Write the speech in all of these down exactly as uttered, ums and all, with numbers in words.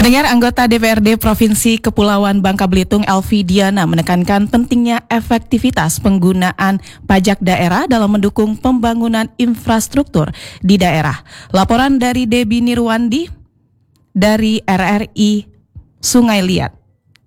Pendengar, anggota D P R D Provinsi Kepulauan Bangka Belitung Elvi Diana menekankan pentingnya efektivitas penggunaan pajak daerah dalam mendukung pembangunan infrastruktur di daerah. Laporan dari Debbie Nirwandi dari R R I Sungai Liat.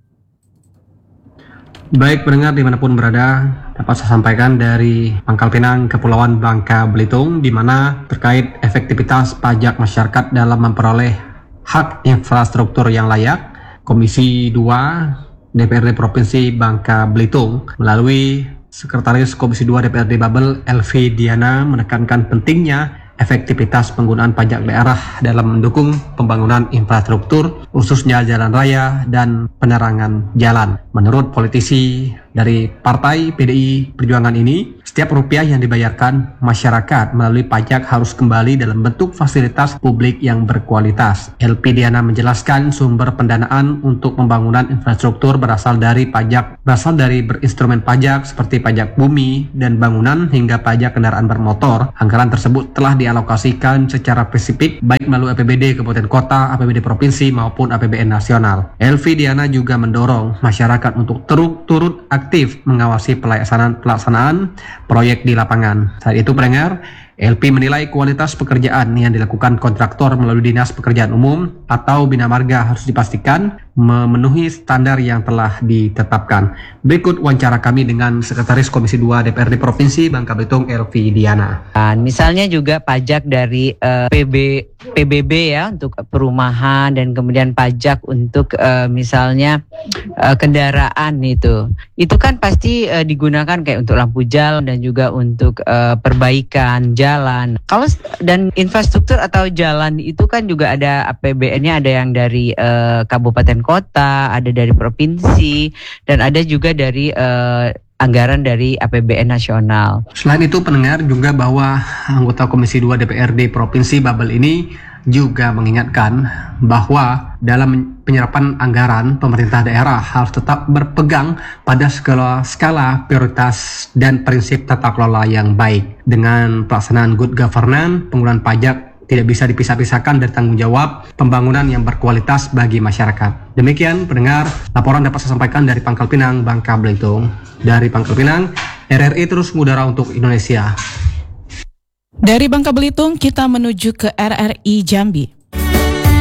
Baik pendengar dimanapun berada, dapat saya sampaikan dari Pangkal Pinang, Kepulauan Bangka Belitung, di mana terkait efektivitas pajak masyarakat dalam memperoleh hak infrastruktur yang layak, Komisi dua D P R D Provinsi Bangka Belitung melalui Sekretaris Komisi dua D P R D Babel Elvi Diana menekankan pentingnya efektivitas penggunaan pajak daerah dalam mendukung pembangunan infrastruktur, khususnya jalan raya dan penerangan jalan. Menurut politisi dari Partai P D I Perjuangan ini, setiap rupiah yang dibayarkan masyarakat melalui pajak harus kembali dalam bentuk fasilitas publik yang berkualitas. Elvi Diana menjelaskan sumber pendanaan untuk pembangunan infrastruktur berasal dari pajak, berasal dari berinstrumen pajak seperti pajak bumi dan bangunan hingga pajak kendaraan bermotor. Anggaran tersebut telah dialokasikan secara spesifik baik melalui A P B D kabupaten kota, A P B D provinsi maupun A P B N nasional. Elvi Diana juga mendorong masyarakat untuk terus turut aktif mengawasi pelaksanaan pelaksanaan proyek di lapangan. Saat itu pendengar, Elvi menilai kualitas pekerjaan yang dilakukan kontraktor melalui Dinas Pekerjaan Umum atau Bina Marga harus dipastikan memenuhi standar yang telah ditetapkan. Berikut wawancara kami dengan Sekretaris Komisi dua D P R D Provinsi Bangka Belitung Elvi Diana. Misalnya juga pajak dari uh, P B P B B ya untuk perumahan, dan kemudian pajak untuk uh, misalnya uh, kendaraan itu. Itu kan pasti uh, digunakan kayak untuk lampu jalan dan juga untuk uh, perbaikan jalan. Kalau dan infrastruktur atau jalan itu kan juga ada A P B N-nya, ada yang dari uh, kabupaten kota, ada dari provinsi, dan ada juga dari uh, anggaran dari A P B N nasional. Selain itu pendengar juga bahwa anggota Komisi dua D P R D Provinsi Babel ini juga mengingatkan bahwa dalam penyerapan anggaran pemerintah daerah harus tetap berpegang pada skala, skala prioritas dan prinsip tata kelola yang baik. Dengan pelaksanaan good governance, penggunaan pajak tidak bisa dipisah-pisahkan dari tanggung jawab pembangunan yang berkualitas bagi masyarakat. Demikian pendengar, laporan dapat saya sampaikan dari Pangkal Pinang, Bangka Belitung. Dari Pangkal Pinang, R R I terus mengudara untuk Indonesia. Dari Bangka Belitung kita menuju ke R R I Jambi.